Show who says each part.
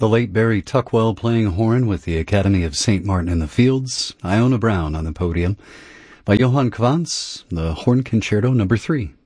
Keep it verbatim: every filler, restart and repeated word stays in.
Speaker 1: The late Barry Tuckwell playing horn with the Academy of Saint Martin in the Fields. Iona Brown on the podium. By Johann Quantz, the Horn Concerto number three.